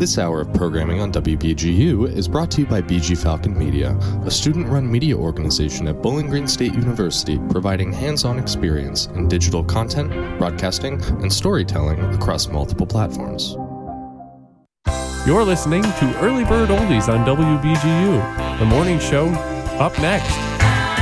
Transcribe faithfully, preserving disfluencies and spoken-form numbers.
This hour of programming on W B G U is brought to you by B G Falcon Media, a student-run media organization at Bowling Green State University providing hands-on experience in digital content, broadcasting, and storytelling across multiple platforms. You're listening to Early Bird Oldies on W B G U. The morning show up next.